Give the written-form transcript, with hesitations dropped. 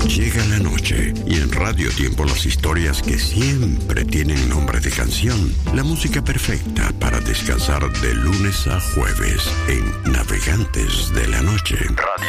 Llega la noche y en Radio Tiempo las historias que siempre tienen nombre de canción. La música perfecta para descansar de lunes a jueves en Navegantes de la Noche.